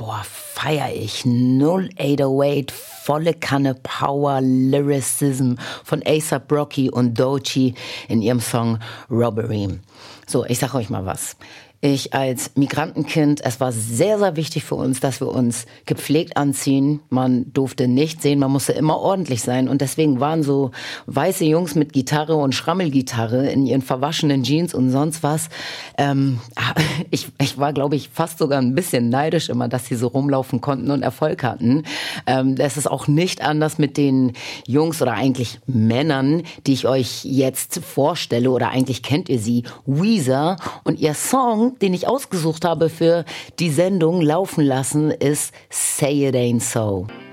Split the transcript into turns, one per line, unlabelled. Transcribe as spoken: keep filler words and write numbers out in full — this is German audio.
boah, feier ich. null acht acht acht, volle Kanne Power, Lyricism von A$AP Rocky und Doechii in ihrem Song Robbery. So, ich sag euch mal was. Ich als Migrantenkind, es war sehr, sehr wichtig für uns, dass wir uns gepflegt anziehen. Man durfte nicht sehen, man musste immer ordentlich sein. Und deswegen waren so weiße Jungs mit Gitarre und Schrammelgitarre in ihren verwaschenen Jeans und sonst was. Ähm, ich, ich war, glaube ich, fast sogar ein bisschen neidisch immer, dass sie so rumlaufen konnten und Erfolg hatten. Ähm, das ist auch nicht anders mit den Jungs oder eigentlich Männern, die ich euch jetzt vorstelle. Oder eigentlich kennt ihr sie, Weezer. Und ihr Song, den ich ausgesucht habe für die Sendung laufen lassen, ist Say It Ain't So.